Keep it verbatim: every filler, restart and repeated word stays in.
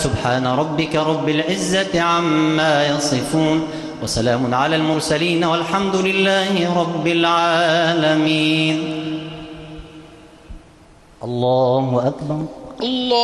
سبحان ربك رب العزة عما يصفون وسلام على المرسلين والحمد لله رب العالمين. الله أكبر. الله